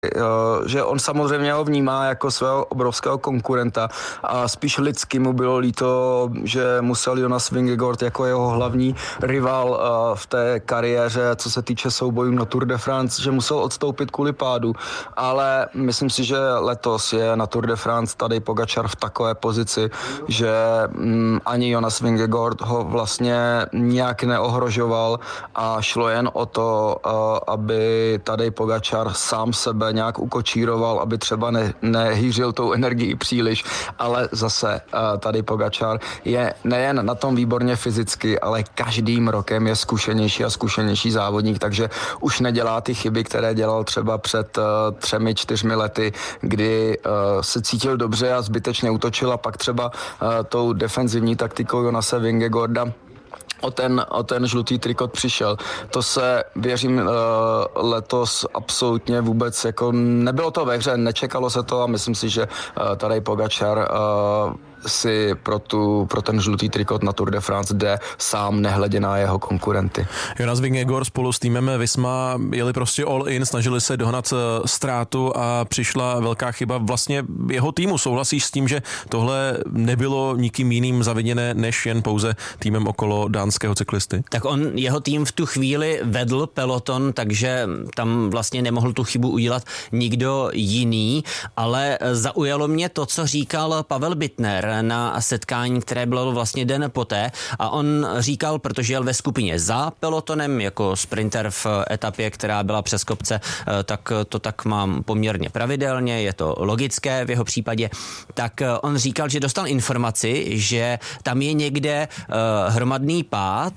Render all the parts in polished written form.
že on samozřejmě ho vnímá jako svého obrovského konkurenta a spíš lidsky mu bylo líto, že musel Jonas Vingegaard jako jeho hlavní rival v té kariéře, co se týče soubojů na Tour de France, že musel odstoupit kvůli pádu, ale myslím si, že letos je na Tour de France Tadej Pogačar v takové pozici, že ani Jonas Vingegaard ho vlastně nějak neohrožoval a šlo jen o to, aby Tadej Pogačar sám sebe nějak ukočíroval, aby třeba nehýřil tou energii příliš, ale zase Tadej Pogačar je nejen na tom výborně fyzicky, ale každým rokem je zkušenější a zkušenější závodník, takže už nedělá ty chyby, které dělal třeba před 3-4 lety, kdy se cítil dobře a zbytečně útočil a pak třeba tou defenzivní taktikou Jonase Vingegaarda o ten žlutý trikot přišel. To se, věřím, letos absolutně vůbec jako nebylo to ve hře, nečekalo se to a myslím si, že Tadej Pogačar si pro ten žlutý trikot na Tour de France jde sám, nehledě na jeho konkurenty. Jonas Vingegaard spolu s týmem Visma jeli prostě all in, snažili se dohnat ztrátu a přišla velká chyba vlastně jeho týmu. Souhlasíš s tím, že tohle nebylo nikým jiným zaviněné, než jen pouze týmem okolo dánského cyklisty? Tak jeho tým v tu chvíli vedl peloton, takže tam vlastně nemohl tu chybu udělat nikdo jiný, ale zaujalo mě to, co říkal Pavel Bittner na setkání, které bylo vlastně den poté a on říkal, protože jel ve skupině za pelotonem jako sprinter v etapě, která byla přes kopce, tak to tak mám poměrně pravidelně, je to logické v jeho případě, tak on říkal, že dostal informaci, že tam je někde hromadný pád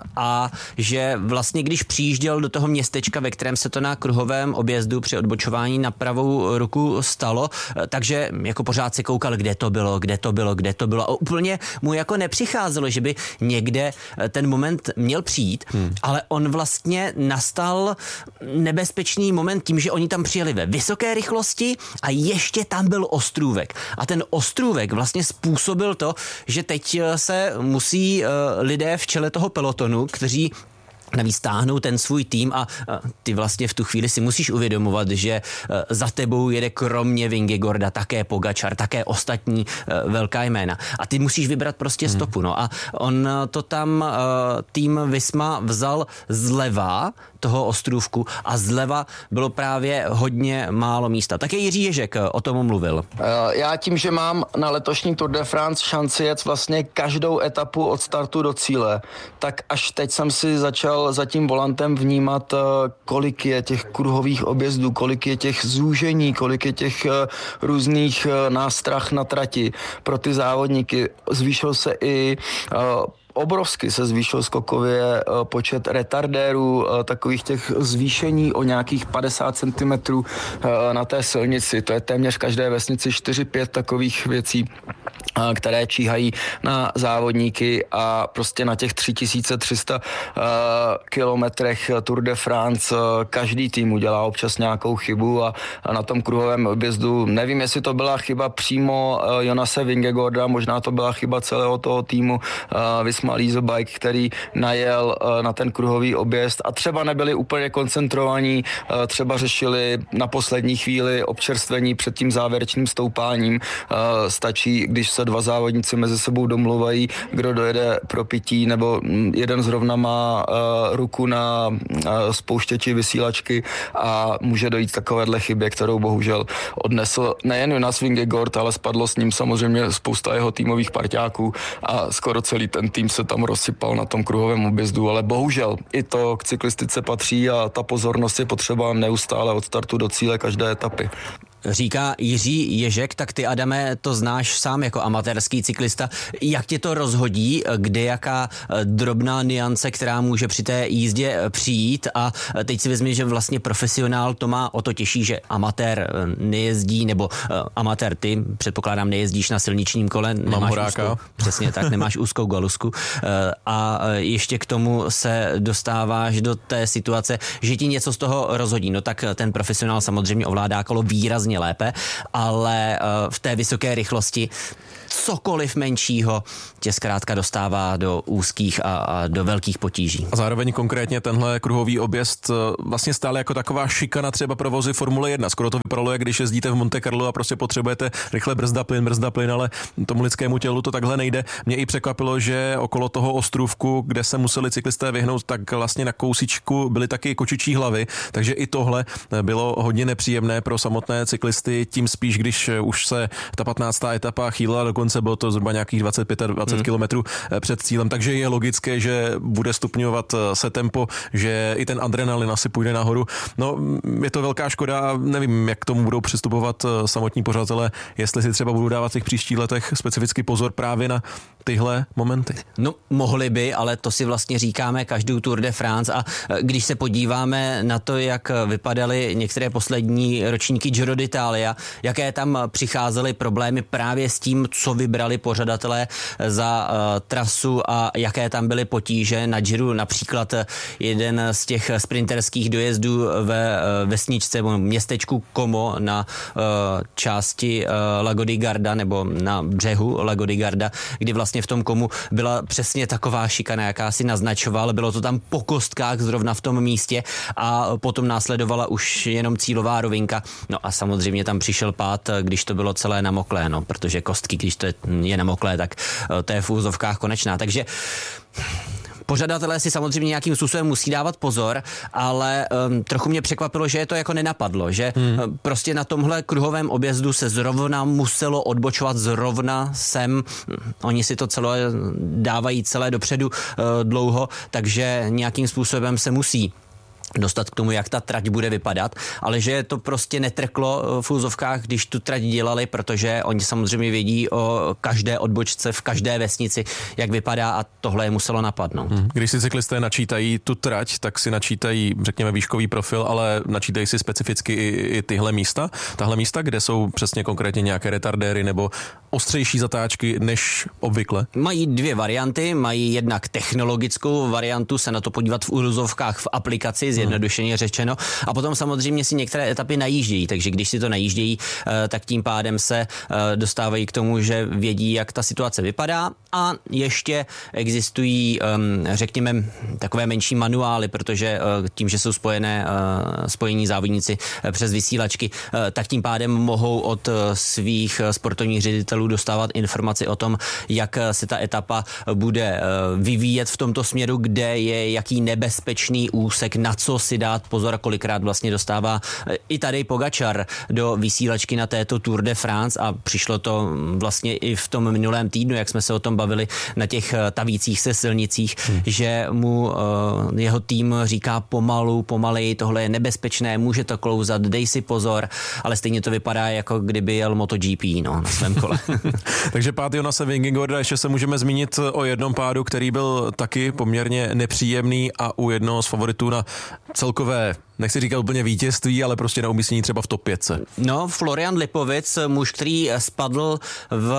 a že vlastně když přijížděl do toho městečka, ve kterém se to na kruhovém objezdu při odbočování na pravou ruku stalo, takže jako pořád se koukal, kde to bylo a úplně mu jako nepřicházelo, že by někde ten moment měl přijít, ale on vlastně nastal nebezpečný moment tím, že oni tam přijeli ve vysoké rychlosti a ještě tam byl ostrůvek. A ten ostrůvek vlastně způsobil to, že teď se musí lidé v čele toho pelotonu, kteří navíc táhnou ten svůj tým a ty vlastně v tu chvíli si musíš uvědomovat, že za tebou jede kromě Vingegaarda také Pogačar, také ostatní velká jména. A ty musíš vybrat prostě stopu. No a on to tam tým Visma vzal zleva toho ostrůvku a zleva bylo právě hodně málo místa. Také Jiří Ježek o tom mluvil. Já tím, že mám na letošní Tour de France šanci jet vlastně každou etapu od startu do cíle, tak až teď jsem si začal za tím volantem vnímat, kolik je těch kruhových objezdů, kolik je těch zúžení, kolik je těch různých nástrah na trati pro ty závodníky. Zvýšil se i obrovsky se zvýšil skokově počet retardérů, takových těch zvýšení o nějakých 50 cm na té silnici. To je téměř každé vesnici 4-5 takových věcí, které číhají na závodníky a prostě na těch 3300 kilometrech Tour de France každý tým udělá občas nějakou chybu a na tom kruhovém objezdu nevím, jestli to byla chyba přímo Jonase Vingegaarda, možná to byla chyba celého toho týmu Visma Lease Bike, který najel na ten kruhový objezd a třeba nebyli úplně koncentrovaní, třeba řešili na poslední chvíli občerstvení před tím závěrečným stoupáním. Stačí, když se dva závodníci mezi sebou domluvají, kdo dojede pro pití, nebo jeden zrovna má ruku na spouštěči vysílačky a může dojít k takovéhle chybě, kterou bohužel odnesl nejen Jonas Vingegaard, ale spadlo s ním samozřejmě spousta jeho týmových parťáků a skoro celý ten tým se tam rozsypal na tom kruhovém objezdu, ale bohužel i to k cyklistice patří a ta pozornost je potřeba neustále od startu do cíle každé etapy. Říká Jiří Ježek, tak ty, Adame, to znáš sám jako amatérský cyklista. Jak tě to rozhodí, kde jaká drobná nuance, která může při té jízdě přijít a teď si vezmi, že vlastně profesionál to má o to těžší, že amatér nejezdí, nebo amatér ty, předpokládám, nejezdíš na silničním kole, nemáš úzkou, přesně tak, nemáš úzkou galusku a ještě k tomu se dostáváš do té situace, že ti něco z toho rozhodí. No tak ten profesionál samozřejmě ovládá kolo výrazně lépe, ale v té vysoké rychlosti cokoliv menšího tě zkrátka dostává do úzkých a do velkých potíží. A zároveň konkrétně tenhle kruhový objezd vlastně stále jako taková šikana třeba pro vozy Formule 1. Skoro to vypadalo, jak když jezdíte v Monte Carlo a prostě potřebujete rychle brzda plyn, ale tomu lidskému tělu to takhle nejde. Mě i překvapilo, že okolo toho ostrůvku, kde se museli cyklisté vyhnout, tak vlastně na kousíčku byly taky kočičí hlavy, takže i tohle bylo hodně nepříjemné pro samotné cyklisty, tím spíš, když už se ta 15. etapa chýlila, dokonce bylo to zhruba nějakých 25 kilometrů před cílem, takže je logické, že bude stupňovat se tempo, že i ten adrenalin asi půjde nahoru. No, je to velká škoda a nevím, jak k tomu budou přistupovat samotní pořadatelé, jestli si třeba budou dávat v těch příštích letech specificky pozor právě na tyhle momenty. No, mohli by, ale to si vlastně říkáme každou Tour de France a když se podíváme na to, jak vypadaly některé poslední ročníky Giro d'Italia, jaké tam přicházely problémy právě s tím, co vybrali pořadatelé za trasu a jaké tam byly potíže. Na Giru například jeden z těch sprinterských dojezdů ve vesničce, městečku Como na části Lago di Garda nebo na břehu Lago di Garda, kdy vlastně v tom Komu byla přesně taková šikana, jaká si naznačoval. Bylo to tam po kostkách zrovna v tom místě a potom následovala už jenom cílová rovinka. No a samozřejmě tam přišel pád, když to bylo celé namoklé, no, protože kostky, když to je namoklé, tak to je v úzovkách konečná. Takže pořadatelé si samozřejmě nějakým způsobem musí dávat pozor, ale trochu mě překvapilo, že je to jako nenapadlo, že prostě na tomhle kruhovém objezdu se zrovna muselo odbočovat zrovna sem. Oni si to celé dávají celé dopředu dlouho, takže nějakým způsobem se musí dostat k tomu, jak ta trať bude vypadat, ale že to prostě netrklo v úzovkách, když tu trať dělali, protože oni samozřejmě vědí o každé odbočce v každé vesnici, jak vypadá a tohle je muselo napadnout. Když si cyklisté načítají tu trať, tak si načítají, řekněme, výškový profil, ale načítají si specificky i tyhle místa, tahle místa, kde jsou přesně konkrétně nějaké retardéry nebo ostřejší zatáčky než obvykle. Mají dvě varianty, mají jednak technologickou variantu, se na to podívat v úzovkách v aplikaci, zjednodušeně řečeno, a potom samozřejmě si některé etapy najíždějí, takže když si to najíždějí, tak tím pádem se dostávají k tomu, že vědí, jak ta situace vypadá a ještě existují, řekněme, takové menší manuály, protože tím, že jsou spojení závodníci přes vysílačky, tak tím pádem mohou od svých sportovních ředitelů dostávat informaci o tom, jak se ta etapa bude vyvíjet v tomto směru, kde je jaký nebezpečný úsek, na co si dát pozor, kolikrát vlastně dostává i tady Pogačar do vysílačky na této Tour de France a přišlo to vlastně i v tom minulém týdnu, jak jsme se o tom bavili na těch tavících se silnicích, že mu jeho tým říká pomaleji, tohle je nebezpečné, může to klouzat, dej si pozor, ale stejně to vypadá, jako kdyby jel MotoGP, no, na svém kole. Takže pád Jonase Vingegaarda, ještě se můžeme zmínit o jednom pádu, který byl taky poměrně nepříjemný a u jednoho z favoritů na celkové, nechci říkat úplně vítězství, ale prostě na umístění třeba v top 5. No, Florian Lipovic, muž, který spadl v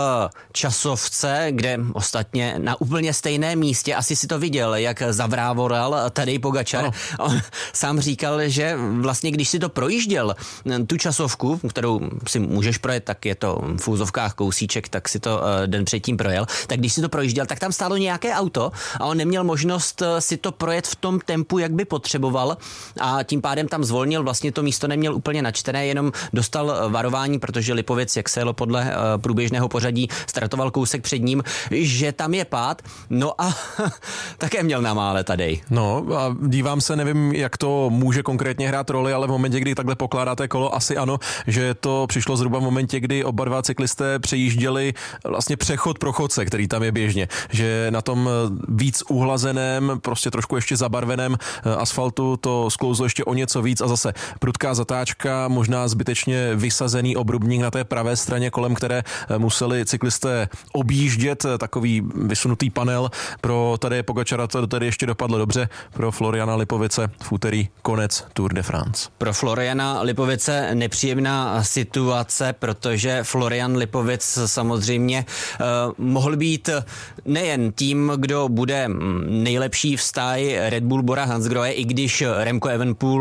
časovce, kde ostatně na úplně stejném místě, asi si to viděl, jak zavrávoral Tadej Pogačar. On sám říkal, že vlastně když si to projížděl, tu časovku, kterou si můžeš projet, tak je to v úzovkách kousíček, tak si to den předtím projel, tak když si to projížděl, tak tam stálo nějaké auto a on neměl možnost si to projet v tom tempu, jak by potřeboval a tím pádem tam zvolnil, vlastně to místo neměl úplně načtené, jenom dostal varování, protože Lipovic, jak se jelo podle průběžného pořadí, startoval kousek před ním, že tam je pád, no a také měl na mále Tadej. No a dívám se, nevím, jak to může konkrétně hrát roli, ale v momentě, kdy takhle pokládáte kolo, asi ano, že to přišlo zhruba v momentě, kdy oba dva cyklisté přejížděli vlastně přechod pro chodce, který tam je běžně, že na tom víc uhlazeném, prostě trošku ještě zabarveném asfaltu to sklouzlo ještě o něco víc a zase prudká zatáčka, možná zbytečně vysazený obrubník na té pravé straně, kolem které museli cyklisté objíždět, takový vysunutý panel. Pro Tadeje Pogačara to tady ještě dopadlo dobře, pro Floriana Lipovice v úterý konec Tour de France. Pro Floriana Lipovice nepříjemná situace, protože Florian Lipovic samozřejmě mohl být nejen tím, kdo bude nejlepší v stáji Red Bull Bora Hansgrohe, i když Remco Evenepoel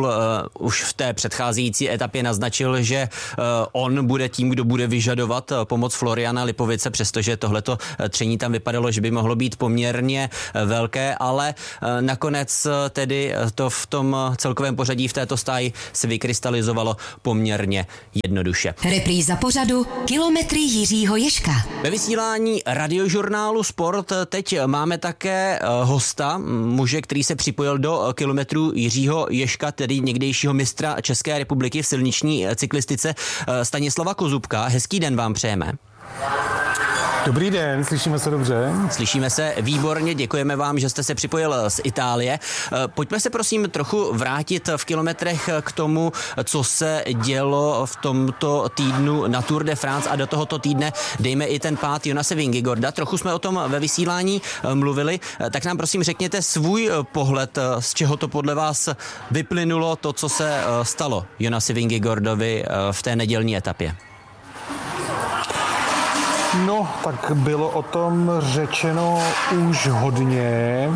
Evenepoel už v té předcházející etapě naznačil, že on bude tím, kdo bude vyžadovat pomoc Floriana Lipovice, přestože tohleto tření tam vypadalo, že by mohlo být poměrně velké, ale nakonec tedy to v tom celkovém pořadí v této stáji se vykrystalizovalo poměrně jednoduše. Repríza pořadu Kilometry Jiřího Ježka. Ve vysílání radiožurnálu Sport teď máme také hosta, muže, který se připojil do kilometrů Jiřího Ježka, tedy někdejšího mistra České republiky v silniční cyklistice, Stanislava Kozubka. Hezký den vám přejeme. Dobrý den, slyšíme se dobře? Slyšíme se výborně, děkujeme vám, že jste se připojil z Itálie. Pojďme se prosím trochu vrátit v kilometrech k tomu, co se dělo v tomto týdnu na Tour de France a do tohoto týdne dejme i ten pád Jonase Vingegaarda. Trochu jsme o tom ve vysílání mluvili, tak nám prosím řekněte svůj pohled, z čeho to podle vás vyplynulo to, co se stalo Jonasi Vingegaardovi v té nedělní etapě. No, tak bylo o tom řečeno už hodně.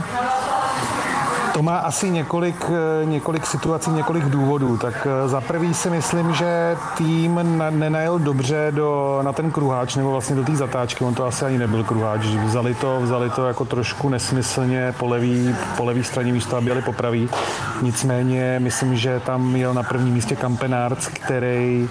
To má asi několik situací, několik důvodů. Tak za prvý si myslím, že tým nenajel dobře na ten kruháč, nebo vlastně do té zatáčky. On to asi ani nebyl kruháč. Vzali to jako trošku nesmyslně po levý straně místo, aby jeli po pravý. Nicméně myslím, že tam jel na prvním místě Campenaerts, který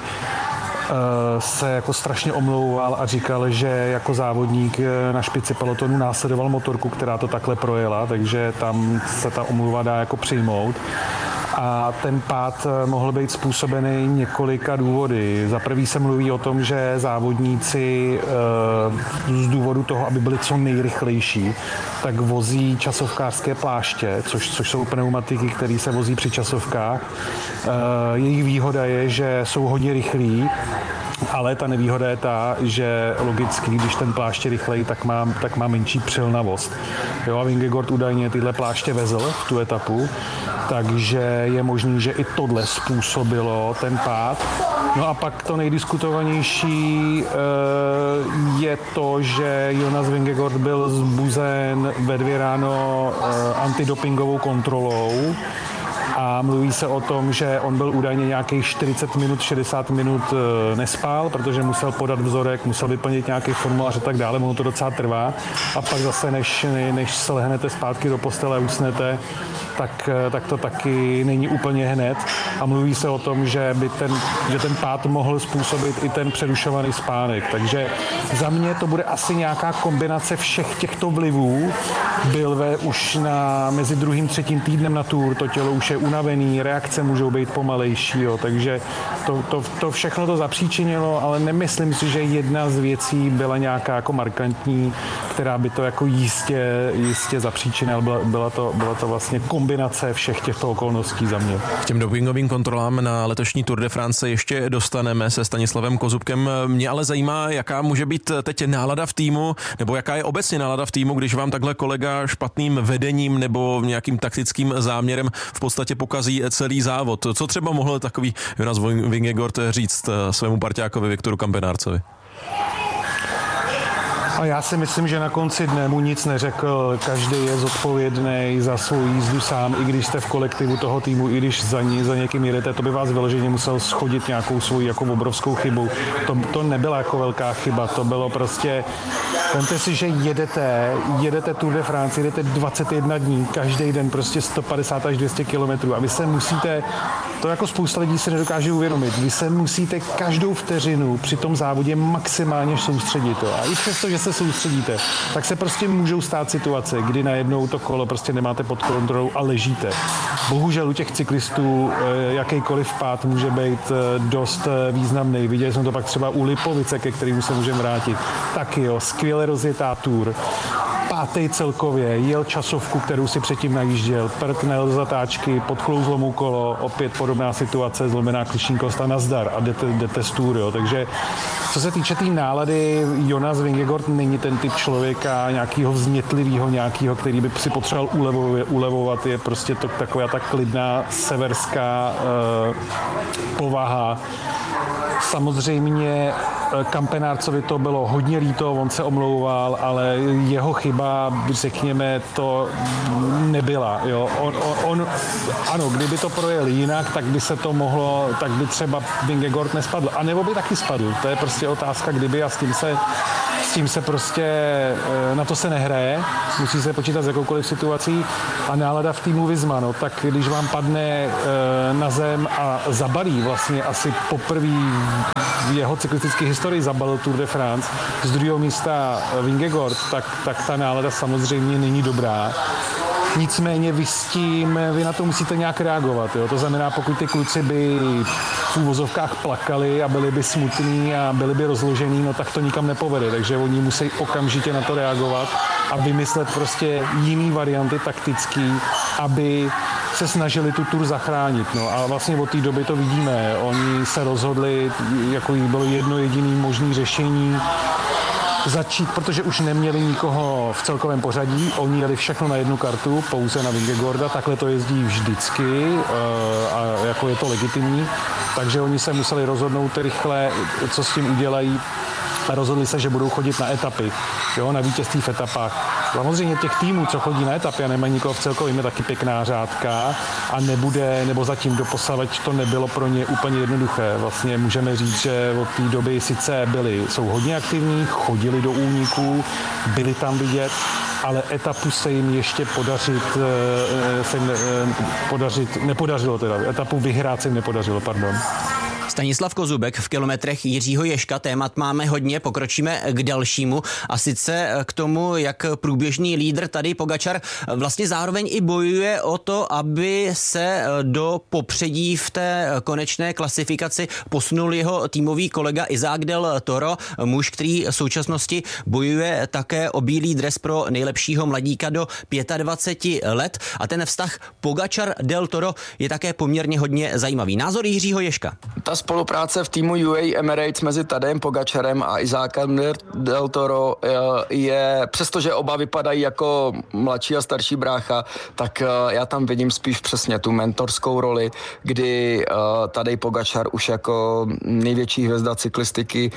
se jako strašně omlouval a říkal, že jako závodník na špici pelotonu následoval motorku, která to takhle projela, takže tam se ta omluva dá jako přijmout. A ten pád mohl být způsobený několika důvody. Za prvý se mluví o tom, že závodníci z důvodu toho, aby byli co nejrychlejší, tak vozí časovkářské pláště, což jsou pneumatiky, které se vozí při časovkách. Jejich výhoda je, že jsou hodně rychlí, ale ta nevýhoda je ta, že logicky, když ten plášť je rychlej, tak má menší přilnavost. Jo, a Vingegaard údajně tyhle pláště vezl v tu etapu, takže je možný, že i tohle způsobilo ten pád. No a pak to nejdiskutovanější je to, že Jonas Vingegaard byl zbuzen ve 2 ráno antidopingovou kontrolou. A mluví se o tom, že on byl údajně nějakých 40 minut, 60 minut nespal, protože musel podat vzorek, musel vyplnit nějaký formulář a tak dále, ono to docela trvá. A pak zase, než se lehnete zpátky do postele a usnete, tak to taky není úplně hned. A mluví se o tom, že ten pád mohl způsobit i ten přerušovaný spánek. Takže za mě to bude asi nějaká kombinace všech těchto vlivů. Už mezi 2. 3. týdnem na Tour, to tělo už je unavený, reakce můžou být pomalejší, jo, takže to všechno to zapříčinilo, ale nemyslím si, že jedna z věcí byla nějaká jako markantní, která by to jako jistě zapříčinila. Byla to vlastně kombinace všech těchto okolností za mě. K těm dopingovým kontrolám na letošní Tour de France ještě dostaneme se Stanislavem Kozubkem. Mě ale zajímá, jaká může být teď nálada v týmu, nebo jaká je obecně nálada v týmu, když vám takhle kolega špatným vedením nebo nějakým taktickým záměrem v podstatě pokazí celý závod. Co třeba mohl takový Jonas Vingegaard říct svému parťákovi Viktoru Campenaertsovi? A já si myslím, že na konci dne mu nic neřekl. Každý je zodpovědný za svou jízdu sám, i když jste v kolektivu toho týmu, i když za někým jedete, to by vás vyloženě musel schodit nějakou svoji jako obrovskou chybu. To nebyla jako velká chyba, to bylo prostě, vemte si, že jedete Tour de France, jedete 21 dní, každý den prostě 150 až 200 kilometrů a vy se musíte, to jako spousta lidí si nedokáže uvědomit, vy se musíte každou vteřinu při tom závodě maximálně soustředit. A i přesto, že se soustředíte, tak se prostě můžou stát situace, kdy najednou to kolo prostě nemáte pod kontrolou a ležíte. Bohužel u těch cyklistů jakýkoliv pád může být dost významný. Viděli jsme to pak třeba u Lipovice, ke kterému se můžeme vrátit. Taky jo, skvěle rozjetá Tour. 5. celkově, jel časovku, kterou si předtím najížděl, prknel do zatáčky, podklouzlo mu kolo, opět podobná situace, zlomená klíční kost a nazdar a jdete z Tour, jo. Takže co se týče té nálady, Jonas Vingegaard není ten typ člověka nějakého vznětlivého, nějakého, který by si potřeboval ulevovat, je prostě to taková ta klidná severská povaha. Samozřejmě Campenarcovi to bylo hodně líto, on se omlouval, ale jeho chyba, řekněme, to nebyla. Jo. Ano, kdyby to projel jinak, tak by se to mohlo, tak by třeba Vingegaard nespadl. A nebo by taky spadl. To je prostě otázka, kdyby, a s tím se prostě, na to se nehraje, musí se počítat s jakoukoliv situací a nálada v týmu Visma, no, tak když vám padne na zem a zabalí vlastně asi poprvé v jeho cyklistické historii zabalil Tour de France z druhého místa Vingegaard, tak ta nálada samozřejmě není dobrá. Nicméně vy na to musíte nějak reagovat. Jo? To znamená, pokud ty kluci by v úvozovkách plakali a byli by smutní a byli by rozložení, no tak to nikam nepovede. Takže oni musí okamžitě na to reagovat a vymyslet prostě jiný varianty taktický, aby se snažili tu Tour zachránit. No a vlastně od té doby to vidíme. Oni se rozhodli, jako bylo jedno jediné možné řešení, začít, protože už neměli nikoho v celkovém pořadí, oni jeli všechno na jednu kartu, pouze na Vingegaarda, takhle to jezdí vždycky a jako je to legitimní, takže oni se museli rozhodnout rychle, co s tím udělají. A rozhodli se, že budou chodit na etapy, jo, na vítězství v etapách. Samozřejmě těch týmů, co chodí na etapy a nemají nikoho v celkovém, je taky pěkná řádka a nebude, nebo zatím doposavať to nebylo pro ně úplně jednoduché. Vlastně můžeme říct, že od té doby sice jsou hodně aktivní, chodili do úniků, byli tam vidět, ale etapu se jim ještě nepodařilo teda. Etapu vyhrát se jim nepodařilo, pardon. Stanislav Kozubek v kilometrech Jiřího Ježka. Témat máme hodně, pokročíme k dalšímu a sice k tomu, jak průběžný lídr Tadej Pogačar vlastně zároveň i bojuje o to, aby se do popředí v té konečné klasifikaci posunul jeho týmový kolega Isaac del Toro, muž, který v současnosti bojuje také o bílý dres pro nejlepšího mladíka do 25 let a ten vztah Pogačar del Toro je také poměrně hodně zajímavý. Názor Jiřího Ježka. Ta spolupráce v týmu UAE Emirates mezi Tadejem Pogačarem a Isákem del Toro je, přestože oba vypadají jako mladší a starší brácha, tak já tam vidím spíš přesně tu mentorskou roli, kdy Tadej Pogačar už jako největší hvězda cyklistiky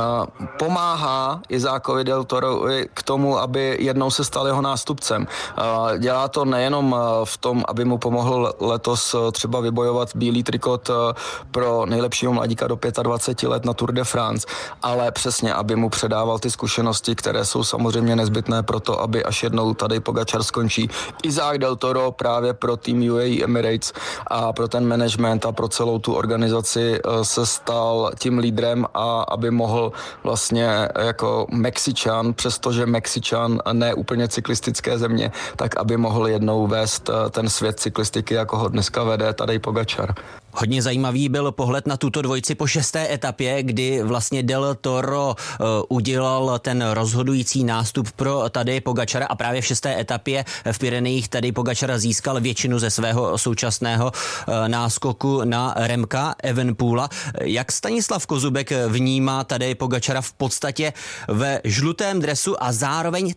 pomáhá Isákovi del Toro k tomu, aby jednou se stal jeho nástupcem. Dělá to nejenom v tom, aby mu pomohl letos třeba vybojovat bílý trikot pro nejlepšího mladíka do 25 let na Tour de France, ale přesně, aby mu předával ty zkušenosti, které jsou samozřejmě nezbytné pro to, aby až jednou Tadej Pogačar skončí. Isaac del Toro právě pro tým UAE Emirates a pro ten management a pro celou tu organizaci se stal tím lídrem a aby mohl vlastně jako Mexičan, přestože Mexičan ne úplně cyklistické země, tak aby mohl jednou vést ten svět cyklistiky, jako ho dneska vede Tadej Pogačar. Hodně zajímavý byl pohled na tuto dvojici po 6. etapě, kdy vlastně del Toro udělal ten rozhodující nástup pro Tadeje Pogačara a právě v 6. etapě v Pyrenejích Tadej Pogačar získal většinu ze svého současného náskoku na Remka Evenepoela. Jak Stanislav Kozubek vnímá Tadeje Pogačara v podstatě ve žlutém dresu a zároveň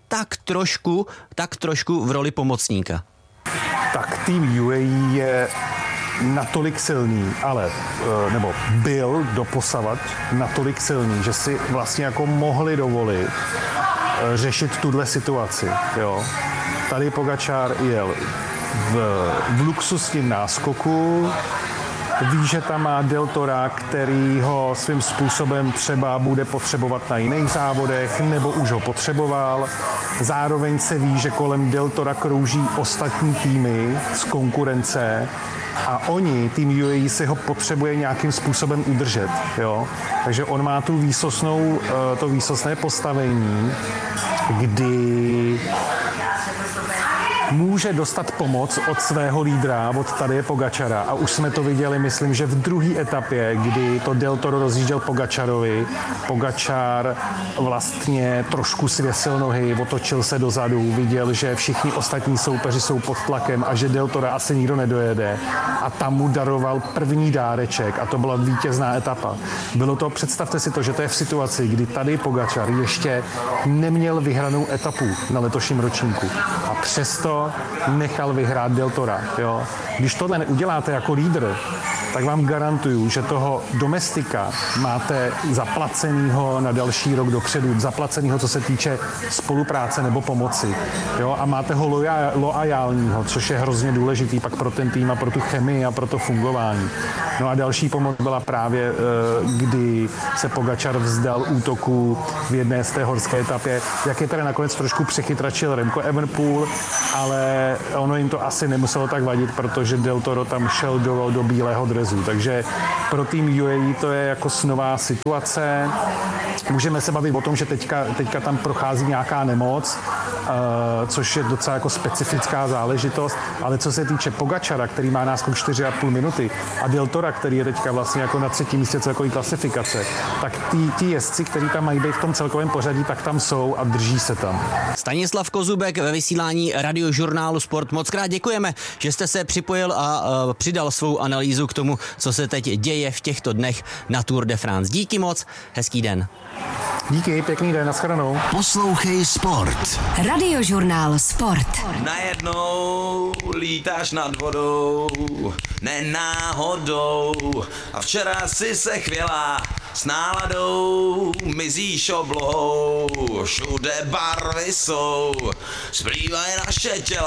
tak trošku v roli pomocníka? Tak tým UAE je natolik silný, nebo byl doposavad natolik silný, že si vlastně jako mohli dovolit řešit tuhle situaci. Jo. Tady Pogačar jel v luxusním náskoku, ví, že tam má del Tora, který ho svým způsobem třeba bude potřebovat na jiných závodech, nebo už ho potřeboval. Zároveň se ví, že kolem del Tora krouží ostatní týmy z konkurence a tým UAE, si ho potřebuje nějakým způsobem udržet. Jo? Takže on má to výsostné postavení, kdy může dostat pomoc od svého lídra, od Tadeje Pogačara. A už jsme to viděli, myslím, že v druhé etapě, kdy to del Toro rozjížděl Pogačarovi. Pogačar vlastně trošku svěsil nohy, otočil se dozadu, viděl, že všichni ostatní soupeři jsou pod tlakem a že del Tora asi nikdo nedojede. A tam mu daroval první dáreček a to byla vítězná etapa. Bylo to, představte si to, že to je v situaci, kdy Tadej Pogačar ještě neměl vyhranou etapu na letošním ročníku. A přesto nechal vyhrát del Tora. Jo. Když tohle neuděláte jako lídr, tak vám garantuju, že toho domestika máte zaplacenýho na další rok dopředu, zaplacenýho, co se týče spolupráce nebo pomoci. Jo? A máte ho loajálního, což je hrozně důležitý pak pro ten tým a pro tu chemii a pro to fungování. No a další pomoc byla právě, kdy se Pogačar vzdal útoku v jedné z té horské etapě, jak je tady nakonec trošku přechytračil Remco Evenepoel, ale ono jim to asi nemuselo tak vadit, protože Del Toro tam šel do bílého dresu. Takže pro tým UAE to je jako snová situace. Můžeme se bavit o tom, že teďka tam prochází nějaká nemoc, což je docela jako specifická záležitost, ale co se týče Pogačara, který má náskok 4,5 minuty, a Del Tora, který je teďka vlastně jako na 3. místě celkové klasifikace, tak ti jezdci, kteří tam mají být v tom celkovém pořadí, tak tam jsou a drží se tam. Stanislav Kozubek ve vysílání Radiožurnálu Sport. Mockrát děkujeme, že jste se připojil a přidal svou analýzu k tomu, co se teď děje v těchto dnech na Tour de France. Díky moc, hezký den. Díky, pěkný den, nashledanou. Poslouchej Sport. Radiožurnál Sport. Najednou lítáš nad vodou, ne náhodou. A včera si se chvěla s náladou, mizíš oblohou. Všude barvy jsou, splývají naše těla.